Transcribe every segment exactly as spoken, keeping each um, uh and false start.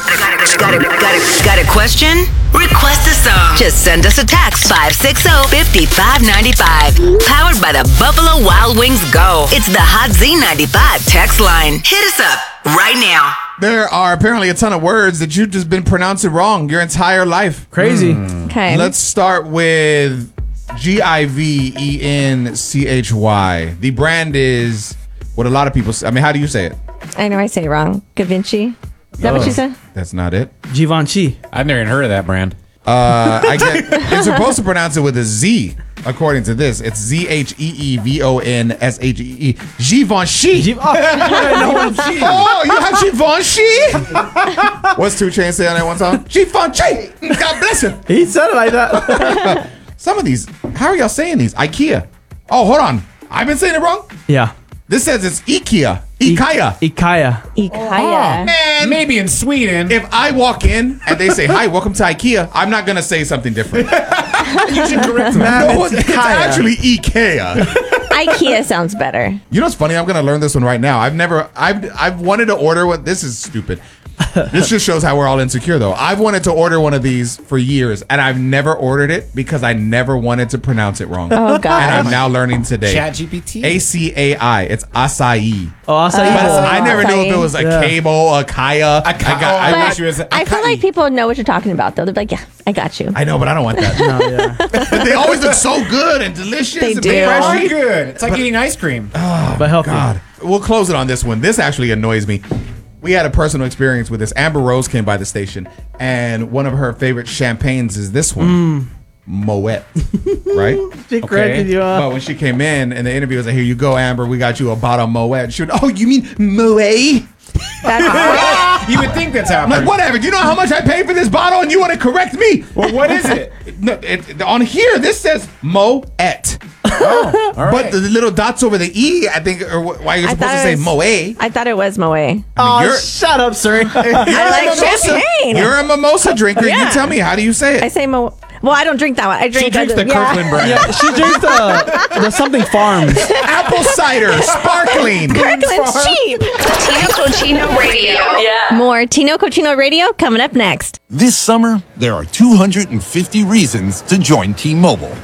Got a, got, a, got a question? Request a song. Just send us a text five six zero, five five nine five. Powered by the Buffalo Wild Wings Go. It's the Hot Z ninety-five text line. Hit us up right now. There are apparently a ton of words that you've just been pronouncing wrong your entire life. Crazy. Mm. Okay. Let's start with G I V E N C H Y. The brand is what a lot of people say. I mean, how do you say it? I know I say it wrong. Gavinci. Is that Oh. what you said? That's not it. Givenchy. I've never even heard of that brand. Uh, I get, you're supposed to pronounce it with a Z, according to this. It's Z H E E V O N S H E E. Givenchy. Giv- oh, no one- Oh, you have Givenchy? What's two Chainz say on that one song? Givenchy. God bless him. He said it like that. Some of these, how are y'all saying these? IKEA. Oh, hold on. I've been saying it wrong? Yeah. This says it's IKEA. Ikea. Ikea. Ikea. Man, Maybe in Sweden. if I walk in and they say, hi, welcome to IKEA, I'm not going to say something different. you should correct them. No, it's, it's actually IKEA. IKEA sounds better. You know what's funny? I'm going to learn this one right now. I've never, I've, I've wanted to order what, this is stupid. This just shows how we're all insecure, though. I've wanted to order one of these for years, and I've never ordered it because I never wanted to pronounce it wrong. Oh, God. And I'm now learning today. Chat G P T. A C A I. It's acai. Oh, I'll say But oh. I never knew if it was a Yeah. cable, a kaya. A ka- I, got, oh, I, I But wish it was a I feel acai. like people know what you're talking about, though. They're like, yeah, I got you. I know, but I don't want that. No, yeah. But they always look so good and delicious. They and do. They are freshy. good. It's like eating ice cream. But healthy. God. We'll close it on this one. This actually annoys me. We had a personal experience with this. Amber Rose came by the station, and one of her favorite champagnes is this one, Moet, right? She corrected you. Uh, But when she came in, and the interview was like, here you go, Amber, we got you a bottle of Moet. She went, oh, you mean Moet? That's You would think that's I'm happening. like, whatever. Do you know how much I paid for this bottle, and you want to correct me? Well, what is it? No, it, on here, this says Moet. Oh, all right. But the little dots over the E, I think, or wh- why you're I supposed thought to it say was- Moet. I thought it was Moe. oh, you're- shut up, sir. I like Mimosa. champagne. You're a mimosa drinker. Yeah. You tell me, how do you say I it? say Mo. Well, I don't drink that one. I drink She drinks the yeah. Kirkland brand. yeah, she drinks the, the something farms. Apple cider, sparkling. Kirkland's cheap. Tino Cochino Radio. Yeah. More Tino Cochino Radio coming up next. This summer, there are two hundred fifty reasons to join T-Mobile.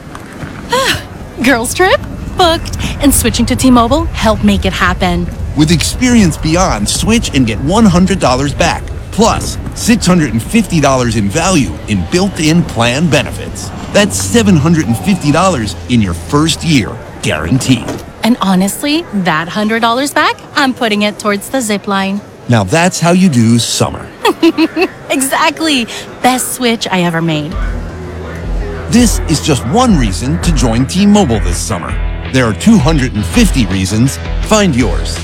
Girls trip? Booked. And switching to T-Mobile helped make it happen. With Experience Beyond, switch and get one hundred dollars back. Plus, six hundred fifty dollars in value in built-in plan benefits. That's seven hundred fifty dollars in your first year, guaranteed. And honestly, that one hundred dollars back, I'm putting it towards the zip line. Now that's how you do summer. Exactly. Best switch I ever made. This is just one reason to join T-Mobile this summer. There are two hundred fifty reasons. Find yours.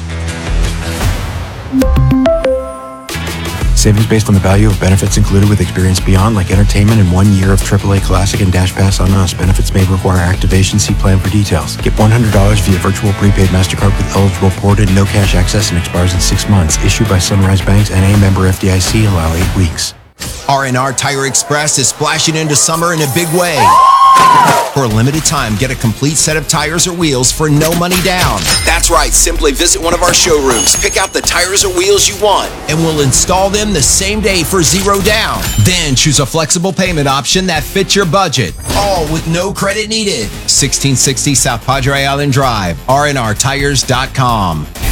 Savings based on the value of benefits included with Experience Beyond, like entertainment and one year of triple A Classic and Dash Pass on us. Benefits may require activation. See plan for details. Get one hundred dollars via virtual prepaid MasterCard with eligible ported, no cash access, and expires in six months. Issued by Sunrise Banks and a member F D I C. Allow eight weeks. R and R Tire Express is splashing into summer in a big way. For a limited time, get a complete set of tires or wheels for no money down. That's right. Simply visit one of our showrooms, pick out the tires or wheels you want, and we'll install them the same day for zero down. Then choose a flexible payment option that fits your budget, all with no credit needed. sixteen sixty South Padre Island Drive, R and R tires dot com.